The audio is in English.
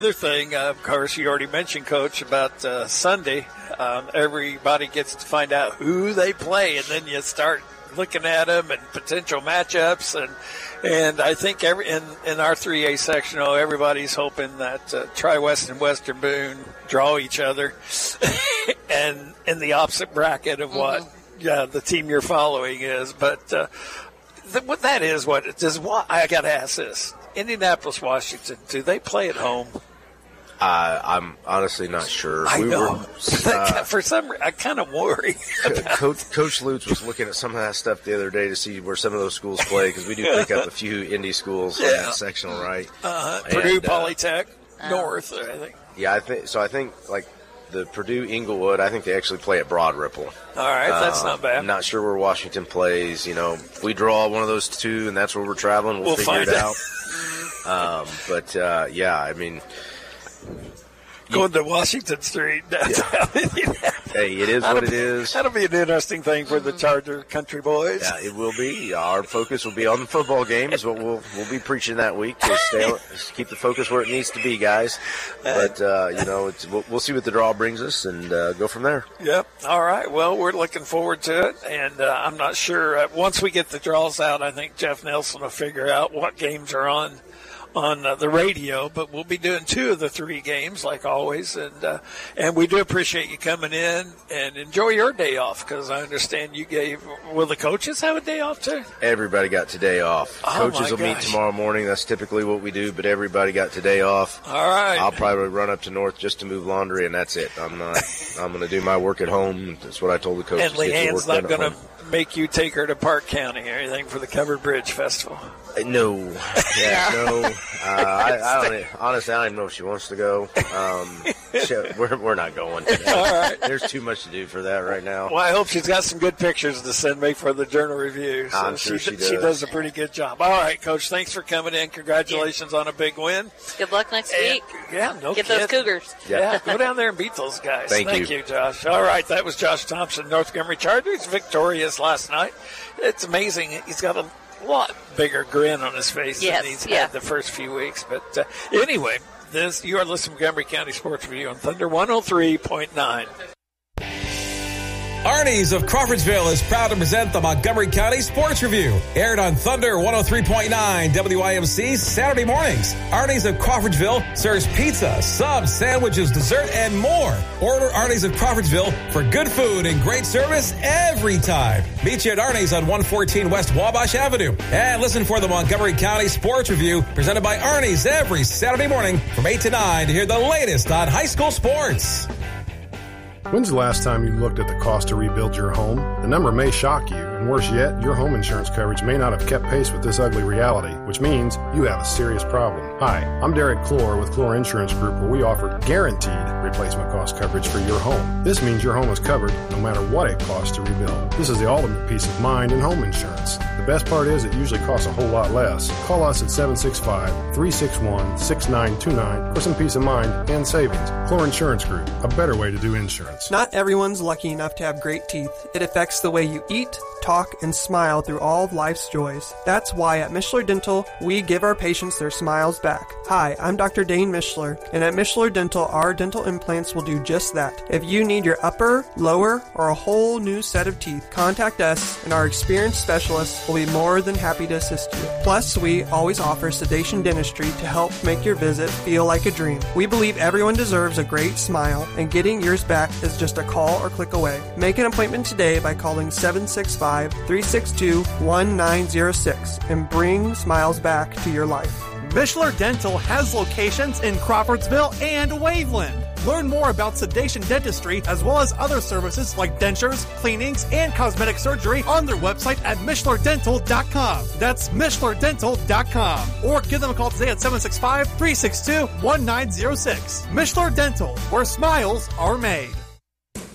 Other thing, of course, you already mentioned, Coach, about Sunday. Everybody gets to find out who they play, and then you start looking at them and potential matchups. And I think in our 3A sectional, everybody's hoping that Tri-West and Western Boone draw each other and in the opposite bracket of what the team you're following is. But what that is, I got to ask this. Indianapolis, Washington, do they play at home? I'm honestly not sure. I know. For some reason, I kind of worry. Coach Lutz was looking at some of that stuff the other day to see where some of those schools play, because we do pick up a few Indy schools in that sectional, right? Purdue, Polytech, North, I think. Yeah, I think like the Purdue, Inglewood, I think they actually play at Broad Ripple. All right, that's not bad. I'm not sure where Washington plays. If we draw one of those two and that's where we're traveling, we'll figure it out. Yeah, I mean, going to Washington Street downtown. Hey, it is what it is. That'll be an interesting thing for the Charger Country Boys. Yeah, it will be. Our focus will be on the football game, is what we'll be preaching that week. To keep the focus where it needs to be, guys. But we'll see what the draw brings us and go from there. Yep. All right. Well, we're looking forward to it, and I'm not sure. Once we get the draws out, I think Jeff Nelson will figure out what games are on the radio, but we'll be doing 2 of the 3 games like always, and we do appreciate you coming in, and enjoy your day off, because I understand will the coaches have a day off too? Everybody got today off. Coaches will meet tomorrow morning. That's typically what we do, but everybody got today off. All right. I'll probably run up to North just to move laundry, and that's it. I'm going to do my work at home. That's what I told the coaches. And Leanne's not going to make you take her to Park County or anything for the Covered Bridge Festival? No. No. I don't even know if she wants to go. We're not going. All right. There's too much to do for that right now. Well, I hope she's got some good pictures to send me for the Journal Review. So I'm sure she does. She does a pretty good job. All right, Coach, thanks for coming in. Congratulations on a big win. Good luck next week. Yeah, Get those Cougars. Yeah, go down there and beat those guys. Thank you, Josh. All right, that was Josh Thompson, North Montgomery Chargers, victorious last night. It's amazing. He's got a lot bigger grin on his face than he's had the first few weeks. But anyway, you are listening to Montgomery County Sports Review on Thunder 103.9. Arnie's of Crawfordsville is proud to present the Montgomery County Sports Review. Aired on Thunder 103.9 WIMC Saturday mornings. Arnie's of Crawfordsville serves pizza, subs, sandwiches, dessert, and more. Order Arnie's of Crawfordsville for good food and great service every time. Meet you at Arnie's on 114 West Wabash Avenue. And listen for the Montgomery County Sports Review presented by Arnie's every Saturday morning from 8 to 9 to hear the latest on high school sports. When's the last time you looked at the cost to rebuild your home? The number may shock you, and worse yet, your home insurance coverage may not have kept pace with this ugly reality, which means you have a serious problem. Hi, I'm Derek Clore with Clore Insurance Group, where we offer guaranteed replacement cost coverage for your home. This means your home is covered no matter what it costs to rebuild. This is the ultimate peace of mind in home insurance. The best part is it usually costs a whole lot less. Call us at 765-361-6929 for some peace of mind and savings. Clore Insurance Group, a better way to do insurance. Not everyone's lucky enough to have great teeth. It affects the way you eat, talk, and smile through all of life's joys. That's why at Mishler Dental, we give our patients their smiles back. Hi, I'm Dr. Dane Mishler, and at Mishler Dental, our dental implants will do just that. If you need your upper, lower, or a whole new set of teeth, contact us, and our experienced specialists will be more than happy to assist you. Plus, we always offer sedation dentistry to help make your visit feel like a dream. We believe everyone deserves a great smile, and getting yours back is just a call or click away. Make an appointment today by calling 765-362-1906 and bring smiles back to your life. Mishler Dental has locations in Crawfordsville and Waveland. Learn more about sedation dentistry as well as other services like dentures, cleanings, and cosmetic surgery on their website at MishlerDental.com. That's MishlerDental.com. Or give them a call today at 765-362-1906. Mishler Dental, where smiles are made.